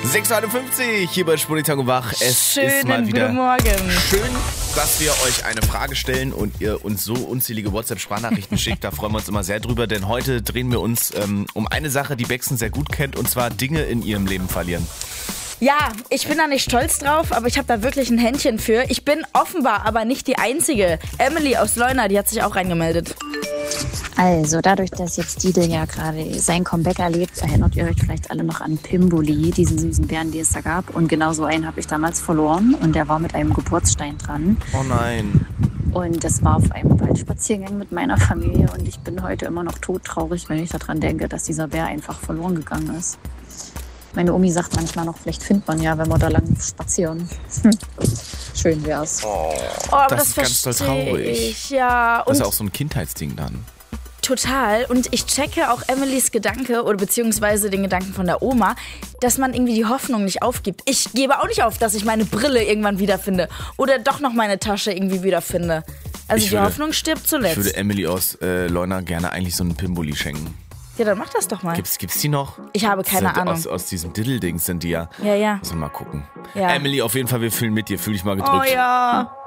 6:51 hier bei Spunitango wach. Es ist mal wieder guten Morgen. Schön, dass wir euch eine Frage stellen und ihr uns so unzählige WhatsApp-Sprachnachrichten schickt. Da freuen wir uns immer sehr drüber, denn heute drehen wir uns um eine Sache, die Bexen sehr gut kennt, und zwar Dinge in ihrem Leben verlieren. Ja, ich bin da nicht stolz drauf, aber ich habe da wirklich ein Händchen für. Ich bin offenbar aber nicht die Einzige. Emily aus Leuna, die hat sich auch reingemeldet. Also dadurch, dass jetzt Didel ja gerade sein Comeback erlebt, erinnert ihr euch vielleicht alle noch an Pimboli, diesen süßen Bären, die es da gab. Und genau so einen habe ich damals verloren und der war mit einem Geburtsstein dran. Oh nein. Und das war auf einem Waldspaziergang mit meiner Familie und ich bin heute immer noch todtraurig, wenn ich daran denke, dass dieser Bär einfach verloren gegangen ist. Meine Omi sagt manchmal noch, vielleicht findet man ja, wenn wir da lang spazieren. Schön wär's. Oh, aber das ist ganz doll traurig. Ich, ja. Das ist auch so ein Kindheitsding dann. Total. Und ich checke auch Emilys Gedanke oder beziehungsweise den Gedanken von der Oma, dass man irgendwie die Hoffnung nicht aufgibt. Ich gebe auch nicht auf, dass ich meine Brille irgendwann wiederfinde oder doch noch meine Tasche irgendwie wiederfinde. Also die Hoffnung stirbt zuletzt. Ich würde Emily aus Leuna gerne eigentlich so einen Pimboli schenken. Ja, dann mach das doch mal. Gibt's die noch? Ich habe keine Ahnung. Aus diesem Diddle-Ding sind die ja. Ja. Müssen wir mal gucken. Ja. Emily, auf jeden Fall, wir fühlen mit dir. Fühl dich mal gedrückt. Oh ja.